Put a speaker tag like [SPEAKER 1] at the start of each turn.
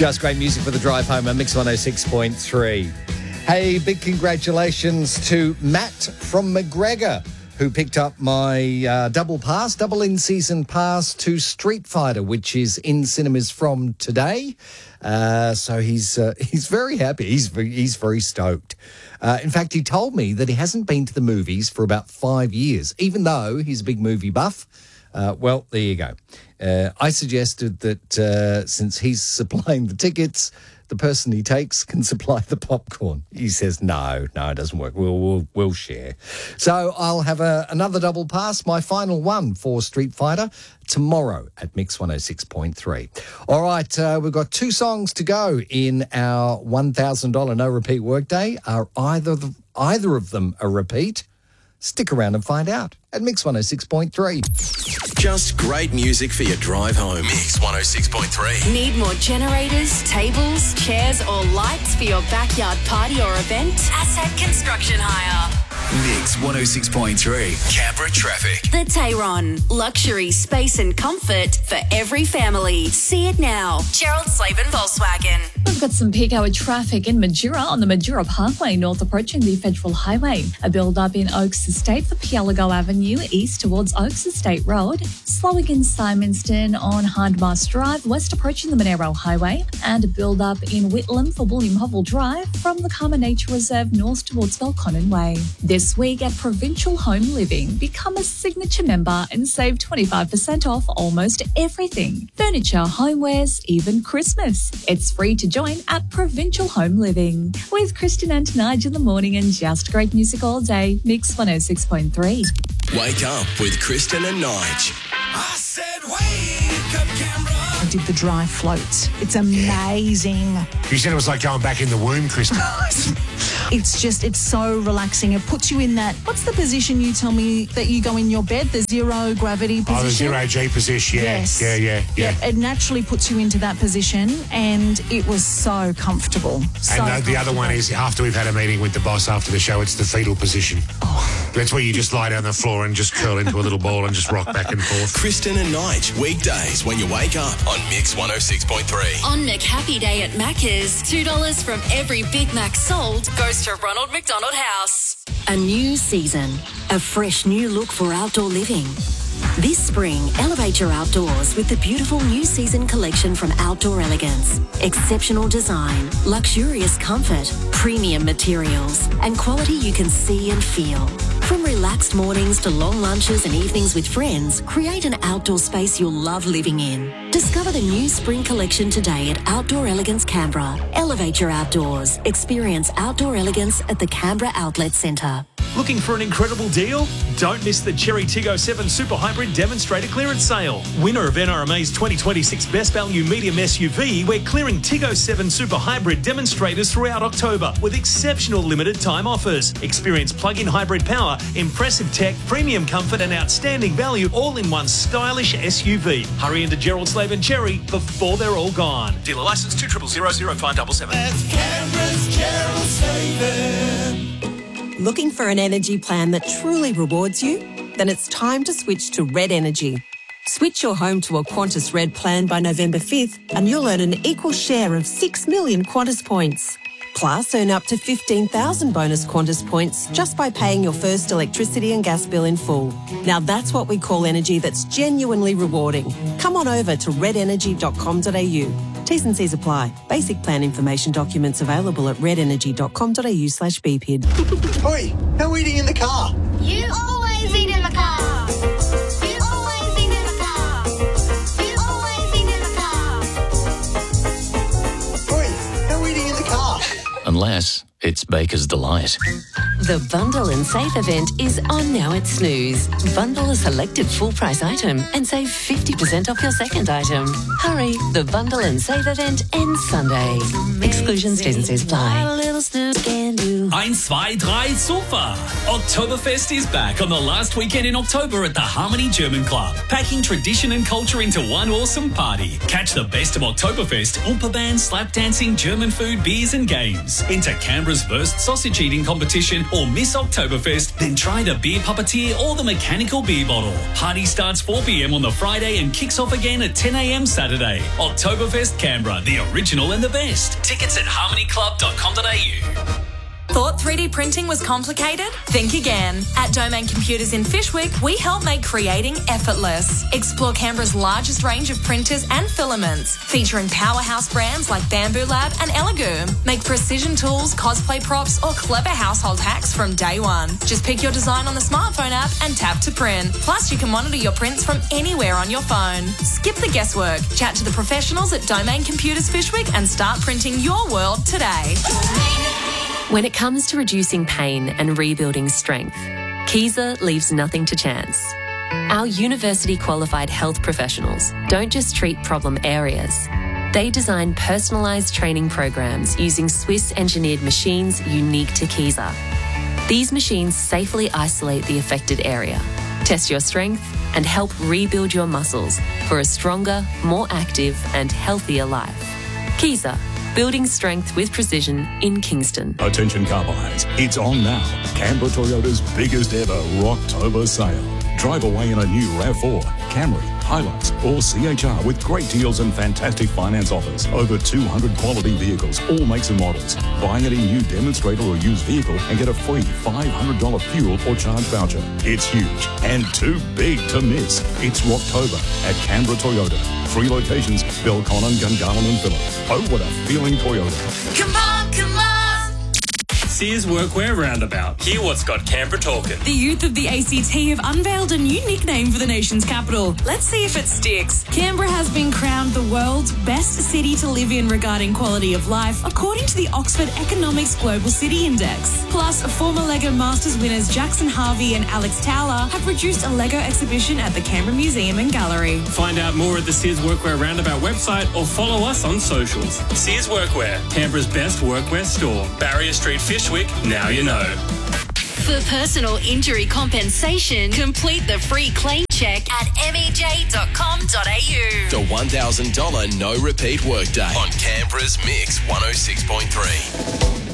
[SPEAKER 1] Just great music for the drive home on Mix 106.3. Hey, big congratulations to Matt from McGregor, who picked up my double in-season pass to Street Fighter, which is in cinemas from today. So he's very happy. He's very stoked. In fact, he told me that he hasn't been to the movies for about 5 years, even though he's a big movie buff. Well, there you go. I suggested that since he's supplying the tickets, the person he takes can supply the popcorn. He says, no, it doesn't work. We'll share. So I'll have another double pass, my final one for Street Fighter, tomorrow at Mix 106.3. All right, we've got 2 songs to go in our $1,000 no repeat workday. Are either of them a repeat? Stick around and find out at Mix 106.3.
[SPEAKER 2] Just great music for your drive home. Mix 106.3.
[SPEAKER 3] Need more generators, tables, chairs or lights for your backyard party or event? Asset Construction Hire.
[SPEAKER 2] Mix 106.3. Canberra traffic.
[SPEAKER 3] The Tayron. Luxury, space and comfort for every family. See it now. Gerald Slavin Volkswagen.
[SPEAKER 4] We've got some peak hour traffic in Majura on the Majura Parkway north approaching the Federal Highway. A build-up in Oaks Estate for Pialago Avenue east towards Oaks Estate Road. Slowing in Simonston on Hardmass Drive west approaching the Monero Highway. And a build-up in Whitlam for William Hovell Drive from the Karma Nature Reserve north towards Belconnen Way. This week at Provincial Home Living, become a signature member and save 25% off almost everything. Furniture, homewares, even Christmas. It's free to join at Provincial Home Living. With Kristen and Nige in the morning and just great music all day. Mix 106.3.
[SPEAKER 2] Wake up with Kristen and Nige.
[SPEAKER 5] I said wake up, Canberra.
[SPEAKER 6] I did the dry floats. It's amazing.
[SPEAKER 7] You said it was like going back in the womb, Kristen.
[SPEAKER 6] It's so relaxing. It puts you in that, what's the position you tell me that you go in your bed? The zero gravity position?
[SPEAKER 7] Oh, the zero G position, yeah.
[SPEAKER 6] Yes.
[SPEAKER 7] Yeah.
[SPEAKER 6] It naturally puts you into that position and it was so comfortable.
[SPEAKER 7] And the other one is after we've had a meeting with the boss after the show, it's the fetal position. Oh. That's where you just lie down on the floor and just curl into a little ball and just rock back and forth.
[SPEAKER 2] Kristen and Nige, weekdays when you wake up on Mix 106.3.
[SPEAKER 3] On McHappy Day at Macca's, $2 from every Big Mac sold goes to Ronald McDonald House. A new season, a fresh new look for outdoor living. This spring, elevate your outdoors with the beautiful new season collection from Outdoor Elegance. Exceptional design, luxurious comfort, premium materials, and quality you can see and feel. From relaxed mornings to long lunches and evenings with friends, create an outdoor space you'll love living in. Discover the new spring collection today at Outdoor Elegance Canberra. Elevate your outdoors. Experience outdoor elegance at the Canberra Outlet Centre.
[SPEAKER 8] Looking for an incredible deal? Don't miss the Cherry Tiggo 7 Super Hybrid Demonstrator Clearance Sale. Winner of NRMA's 2026 Best Value Medium SUV, we're clearing Tiggo 7 Super Hybrid demonstrators throughout October with exceptional limited time offers. Experience plug-in hybrid power, impressive tech, premium comfort and outstanding value all in one stylish SUV. Hurry into Gerald Slave and Cherry before they're all gone. Dealer licence 2000577.
[SPEAKER 5] That's Canberra's Gerald Slavin.
[SPEAKER 9] Looking for an energy plan that truly rewards you? Then it's time to switch to Red Energy. Switch your home to a Qantas Red plan by November 5th and you'll earn an equal share of 6 million Qantas points. Plus, earn up to 15,000 bonus Qantas points just by paying your first electricity and gas bill in full. Now that's what we call energy that's genuinely rewarding. Come on over to redenergy.com.au. T's and C's apply. Basic plan information documents available at redenergy.com.au/BPID.
[SPEAKER 5] Oi, no eating in the car.
[SPEAKER 10] You always eat in the car. You always eat in the car. You always eat in the car.
[SPEAKER 5] Oi, no eating in the car.
[SPEAKER 11] Unless it's Baker's Delight.
[SPEAKER 3] The Bundle and Save event is on now at Snooze. Bundle a selected full price item and save 50% off your second item. Hurry, the Bundle and Save event ends Sunday. Exclusions, T's and C's apply.
[SPEAKER 12] 1, 2, 3, Sofa. Oktoberfest is back on the last weekend in October at the Harmony German Club, packing tradition and culture into one awesome party. Catch the best of Oktoberfest, Oompa Band, slap dancing, German food, beers and games. Into Canberra's first sausage eating competition or miss Oktoberfest, then try the beer puppeteer or the mechanical beer bottle. Party starts 4 p.m. on the Friday and kicks off again at 10 a.m. Saturday. Oktoberfest Canberra, the original and the best. Tickets at harmonyclub.com.au.
[SPEAKER 13] Thought 3D printing was complicated? Think again. At Domain Computers in Fishwick, we help make creating effortless. Explore Canberra's largest range of printers and filaments, featuring powerhouse brands like Bamboo Lab and Elegoo. Make precision tools, cosplay props, or clever household hacks from day one. Just pick your design on the smartphone app and tap to print. Plus, you can monitor your prints from anywhere on your phone. Skip the guesswork. Chat to the professionals at Domain Computers Fishwick and start printing your world today.
[SPEAKER 14] When it comes to reducing pain and rebuilding strength, Kaiser leaves nothing to chance. Our university-qualified health professionals don't just treat problem areas. They design personalised training programs using Swiss-engineered machines unique to Kaiser. These machines safely isolate the affected area, test your strength, and help rebuild your muscles for a stronger, more active and healthier life. Kaiser. Building strength with precision in Kingston.
[SPEAKER 15] Attention car buyers, it's on now. Canberra Toyota's biggest ever Rocktober sale. Drive away in a new RAV4, Camry, Hilux or CHR with great deals and fantastic finance offers. Over 200 quality vehicles, all makes and models. Buy any new demonstrator or used vehicle and get a free $500 fuel or charge voucher. It's huge and too big to miss. It's Rocktober at Canberra Toyota. 3 locations, Belconnen, Gungahlin and Phillip. Oh, what a feeling Toyota.
[SPEAKER 13] Come on, come on!
[SPEAKER 16] Sears Workwear Roundabout. Hear what's got Canberra talking.
[SPEAKER 13] The youth of the ACT have unveiled a new nickname for the nation's capital. Let's see if it sticks. Canberra has been crowned the world's best city to live in regarding quality of life, according to the Oxford Economics Global City Index. Plus, former LEGO Masters winners Jackson Harvey and Alex Towler have produced a LEGO exhibition at the Canberra Museum and Gallery.
[SPEAKER 16] Find out more at the Sears Workwear Roundabout website or follow us on socials. Sears Workwear, Canberra's best workwear store. Barrier Street, Fishwick, now you know.
[SPEAKER 3] For personal injury compensation, complete the free claim check at mej.com.au.
[SPEAKER 2] The $1,000 no repeat workday on Canberra's Mix 106.3.